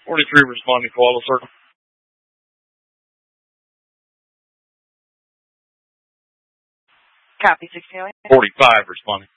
43 responding, Koala Circle. Copy, 69. 45 responding.